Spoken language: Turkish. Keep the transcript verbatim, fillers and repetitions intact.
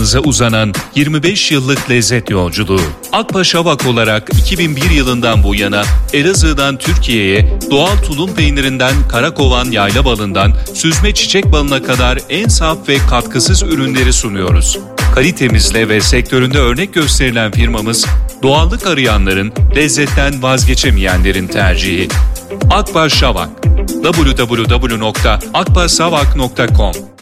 sofranıza uzanan yirmi beş yıllık lezzet yolculuğu. Akbaş Avak olarak iki bin bir yılından bu yana Elazığ'dan Türkiye'ye doğal tulum peynirinden karakovan yayla balından süzme çiçek balına kadar en saf ve katkısız ürünleri sunuyoruz. Kalitemizle ve sektöründe örnek gösterilen firmamız, doğallık arayanların, lezzetten vazgeçemeyenlerin tercihi. Akbaş Avak. double-u double-u double-u nokta akbaşavak nokta com